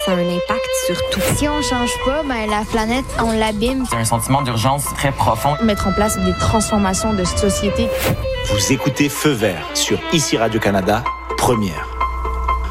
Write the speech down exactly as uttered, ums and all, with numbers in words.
ça a un impact sur tout. Si on change pas, ben la planète, on l'abîme. C'est un sentiment d'urgence très profond. Mettre en place des transformations de société. Vous écoutez Feu vert sur Ici Radio-Canada, première.